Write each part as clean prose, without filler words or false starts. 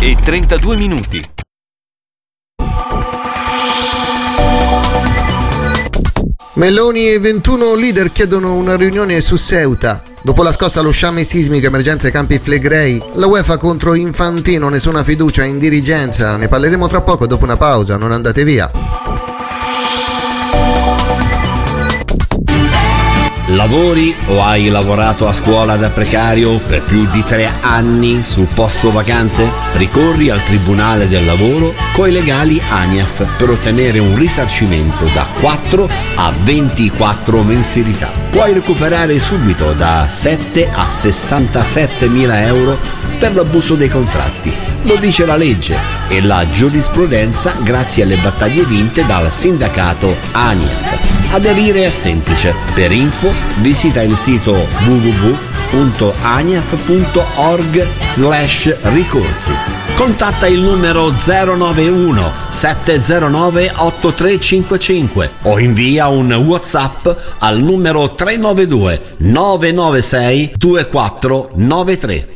e 32 minuti. Meloni e 21 leader chiedono una riunione su Ceuta. Dopo la scossa allo sciame sismico, emergenza ai campi Flegrei, la UEFA contro Infantino, nessuna fiducia in dirigenza. Ne parleremo tra poco dopo una pausa, non andate via. Lavori o hai lavorato a scuola da precario per più di 3 anni sul posto vacante? Ricorri al Tribunale del Lavoro coi legali ANIAF per ottenere un risarcimento da 4 a 24 mensilità. Puoi recuperare subito da 7 a 67 mila euro per l'abuso dei contratti. Lo dice la legge e la giurisprudenza grazie alle battaglie vinte dal sindacato ANIAF. Aderire è semplice. Per info visita il sito www.aniaf.org/ricorsi. Contatta il numero 091 709 8355 o invia un WhatsApp al numero 392 996 2493.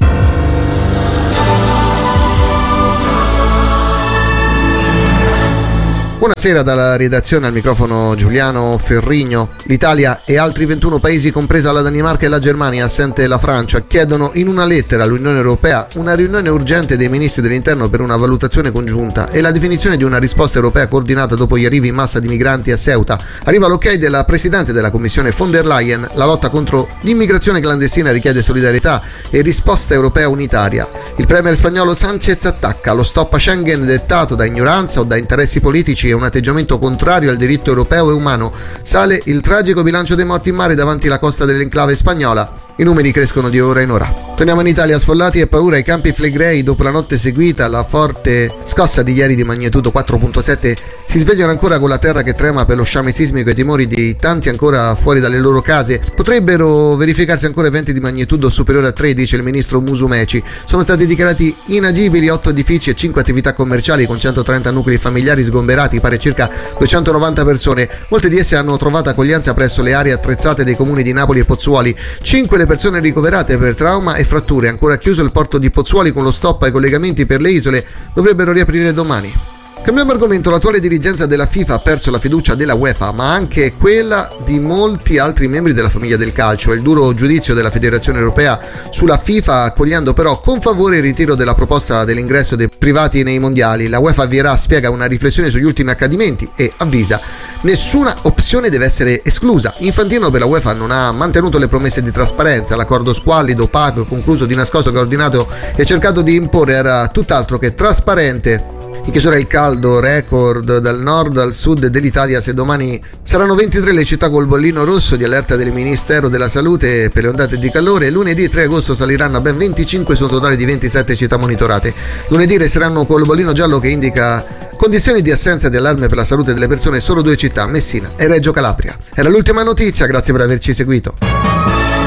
Buonasera dalla redazione, al microfono Giuliano Ferrigno. L'Italia e altri 21 paesi, compresa la Danimarca e la Germania, assente la Francia, chiedono in una lettera all'Unione Europea una riunione urgente dei ministri dell'interno per una valutazione congiunta e la definizione di una risposta europea coordinata dopo gli arrivi in massa di migranti a Ceuta. Arriva l'ok della Presidente della Commissione von der Leyen. La lotta contro l'immigrazione clandestina richiede solidarietà e risposta europea unitaria. Il premier spagnolo Sánchez attacca lo stop a Schengen dettato da ignoranza o da interessi politici e un atteggiamento contrario al diritto europeo e umano. Sale il tragico bilancio dei morti in mare davanti alla costa dell'enclave spagnola. I numeri crescono di ora in ora. Torniamo in Italia, sfollati e paura ai campi Flegrei dopo la notte seguita alla forte scossa di ieri di magnitudo 4.7. Si svegliano ancora con la terra che trema per lo sciame sismico e i timori di tanti ancora fuori dalle loro case. Potrebbero verificarsi ancora eventi di magnitudo superiore a 3, dice il ministro Musumeci. Sono stati dichiarati inagibili 8 edifici e 5 attività commerciali con 130 nuclei familiari sgomberati, pare circa 290 persone. Molte di esse hanno trovato accoglienza presso le aree attrezzate dei comuni di Napoli e Pozzuoli. 5 le persone ricoverate per trauma e fratture. Ancora chiuso il porto di Pozzuoli con lo stop ai collegamenti per le isole, dovrebbero riaprire domani. Cambiamo argomento. L'attuale dirigenza della FIFA ha perso la fiducia della UEFA, ma anche quella di molti altri membri della famiglia del calcio. Il duro giudizio della Federazione Europea sulla FIFA, accogliendo però con favore il ritiro della proposta dell'ingresso dei privati nei mondiali. La UEFA avvierà, spiega, una riflessione sugli ultimi accadimenti e avvisa: nessuna opzione deve essere esclusa. Infantino per la UEFA non ha mantenuto le promesse di trasparenza. L'accordo squallido, opaco, concluso di nascosto, che ha ordinato e cercato di imporre, era tutt'altro che trasparente. In chiusura il caldo record dal nord al sud dell'Italia. Se domani saranno 23 le città col bollino rosso di allerta del Ministero della Salute per le ondate di calore, lunedì 3 agosto saliranno a ben 25 su un totale di 27 città monitorate. Lunedì resteranno col bollino giallo che indica condizioni di assenza di allarme per la salute delle persone solo 2 città, Messina e Reggio Calabria. Era l'ultima notizia, grazie per averci seguito.